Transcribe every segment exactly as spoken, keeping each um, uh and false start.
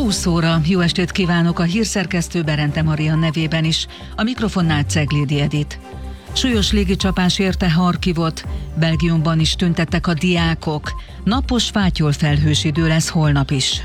húsz óra. Jó estét kívánok a hírszerkesztő Berente Maria nevében is. A mikrofonnál Ceglédi Edit. Súlyos légicsapás érte Harkivot. Belgiumban is tüntettek a diákok. Napos, fátyol felhős idő lesz holnap is.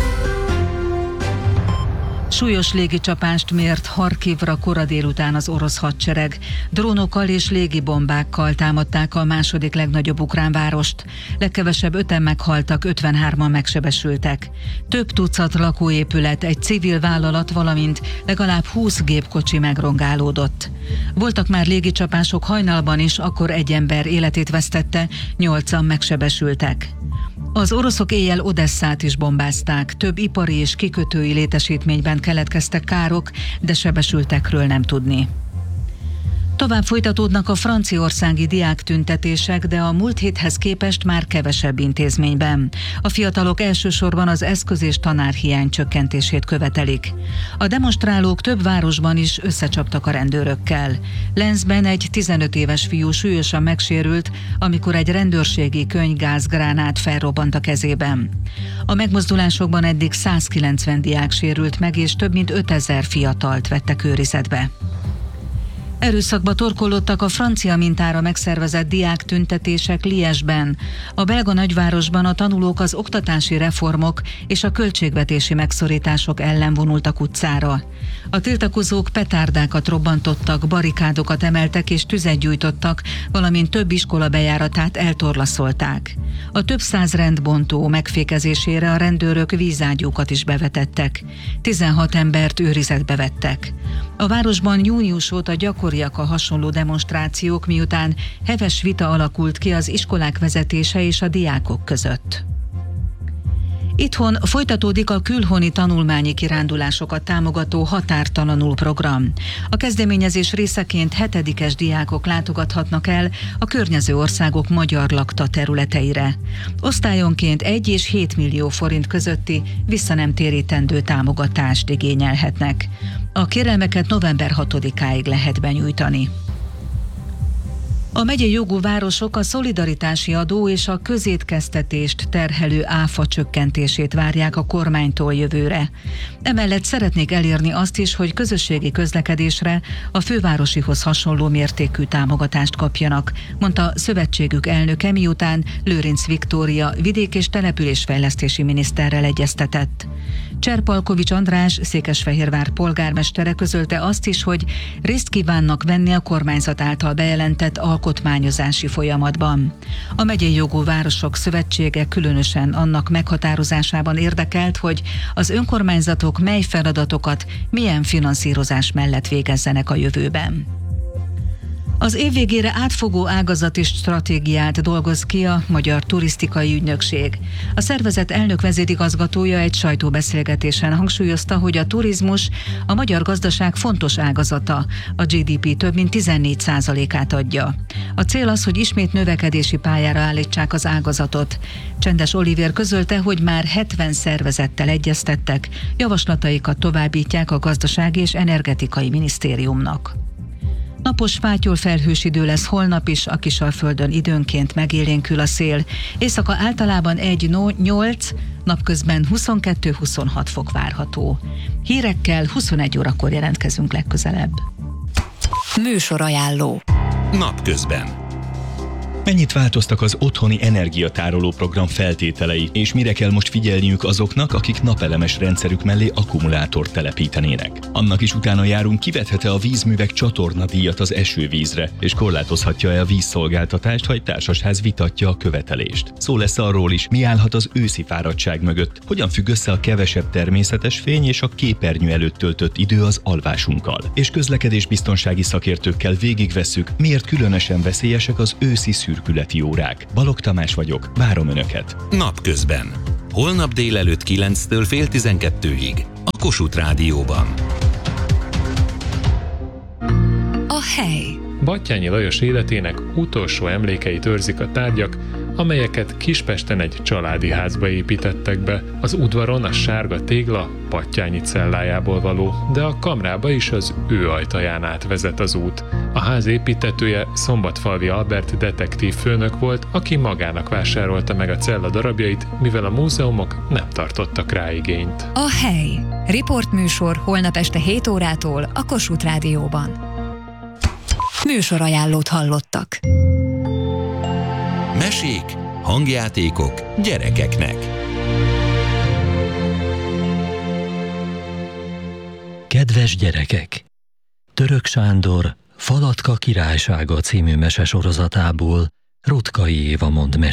Súlyos légicsapást mért Harkivra kora délután az orosz hadsereg. Drónokkal és légibombákkal támadták a második legnagyobb ukrán várost. Legkevesebb öten meghaltak, ötvenhárman megsebesültek. Több tucat lakóépület, egy civil vállalat, valamint legalább húsz gépkocsi megrongálódott. Voltak már légicsapások hajnalban is, akkor egy ember életét vesztette, nyolcan megsebesültek. Az oroszok éjjel Odesszát is bombázták, több ipari és kikötői létesítményben keletkeztek károk, de sebesültekről nem tudni. Tovább folytatódnak a franciaországi diáktüntetések, de a múlt héthez képest már kevesebb intézményben. A fiatalok elsősorban az eszköz- és tanárhiány csökkentését követelik. A demonstrálók több városban is összecsaptak a rendőrökkel. Lenzben egy tizenöt éves fiú súlyosan megsérült, amikor egy rendőrségi könygázgránát felrobbant a kezében. A megmozdulásokban eddig százkilencven diák sérült meg, és több mint ötezer fiatalt vettek őrizetbe. Erőszakba torkollottak a francia mintára megszervezett diáktüntetések Liège-ben. A belga nagyvárosban a tanulók az oktatási reformok és a költségvetési megszorítások ellen vonultak utcára. A tiltakozók petárdákat robbantottak, barikádokat emeltek és tüzet gyújtottak, valamint több iskola bejáratát eltorlaszolták. A több száz rendbontó megfékezésére a rendőrök vízágyúkat is bevetettek. tizenhat embert őrizetbe vettek. A városban június óta gyakoriak a hasonló demonstrációk, miután heves vita alakult ki az iskolák vezetése és a diákok között. Itthon folytatódik a külhoni tanulmányi kirándulásokat támogató Határtalanul program. A kezdeményezés részeként hetedikes diákok látogathatnak el a környező országok magyar lakta területeire. Osztályonként egy és hét millió forint közötti visszanemtérítendő támogatást igényelhetnek. A kérelmeket november hatodikáig lehet benyújtani. A megyei jogú városok a szolidaritási adó és a közétkeztetést terhelő áfa csökkentését várják a kormánytól jövőre. Emellett szeretnék elérni azt is, hogy közösségi közlekedésre a fővárosihoz hasonló mértékű támogatást kapjanak, mondta szövetségük elnöke, miután Lőrinc Viktória vidék- és településfejlesztési miniszterrel egyeztetett. Cserpalkovics András, Székesfehérvár polgármestere közölte azt is, hogy részt kívánnak venni a kormányzat által bejelentett alkotmányozási folyamatban. A megyei jogú városok szövetsége különösen annak meghatározásában érdekelt, hogy az önkormányzatok mely feladatokat milyen finanszírozás mellett végezzenek a jövőben. Az év végére átfogó ágazati stratégiát dolgoz ki a Magyar Turisztikai Ügynökség. A szervezet elnök vezérigazgatója egy sajtóbeszélgetésen hangsúlyozta, hogy a turizmus a magyar gazdaság fontos ágazata, a gé dé pé több mint tizennégy százalékát adja. A cél az, hogy ismét növekedési pályára állítsák az ágazatot. Csendes Olivér közölte, hogy már hetven szervezettel egyeztettek, javaslataikat továbbítják a Gazdasági és Energetikai Minisztériumnak. Napos, fátyol felhős idő lesz holnap is, a Kisalföldön időnként megélénkül a szél. Éjszaka általában egy nyolc, napközben huszonkettő-huszonhat fok várható. Hírekkel huszonegy órakor jelentkezünk legközelebb. Műsorajánló. Napközben. Mennyit változtak az otthoni energiatároló program feltételei, és mire kell most figyelniük azoknak, akik napelemes rendszerük mellé akkumulátort telepítenének? Annak is utána járunk, kivethet-e a vízművek csatornadíjat az esővízre, és korlátozhatja-e a vízszolgáltatást, ha egy társasház vitatja a követelést. Szó lesz arról is, mi állhat az őszi fáradtság mögött, hogyan függ össze a kevesebb természetes fény és a képernyő előtt töltött idő az alvásunkkal. És közlekedésbiztonsági szakértőkkel végigvesszük, miért különösen veszélyesek az őszi szürkületi órák. Balogh Tamás vagyok, várom Önöket. Napközben. Holnap délelőtt kilenctől fél tizenkettőig. A Kossuth Rádióban. A hely. Batthyány Lajos életének utolsó emlékeit őrzik a tárgyak, amelyeket Kispesten egy családi házba építettek be. Az udvaron a sárga tégla Pattyányi cellájából való, de a kamrába is az ő ajtaján át vezet az út. A ház építtetője Szombatfalvi Albert detektív főnök volt, aki magának vásárolta meg a cella darabjait, mivel a múzeumok nem tartottak rá igényt. A hely. Riportműsor holnap este hét órától a Kossuth Rádióban. Műsorajánlót hallottak. Mesék, hangjátékok gyerekeknek. Kedves gyerekek! Török Sándor Falatka királysága című mesesorozatából Rutkai Éva mond mesét.